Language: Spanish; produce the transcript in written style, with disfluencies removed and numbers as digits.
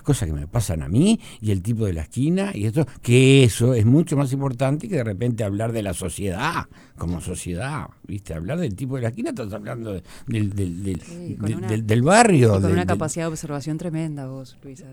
las cosas que me pasan a mí y el tipo de la esquina y esto, que eso es mucho más importante que de repente hablar de la sociedad, como sociedad, ¿viste? Hablar del tipo de la esquina, estás hablando del Sí, barrio. y con una capacidad de observación tremenda vos, Luisa.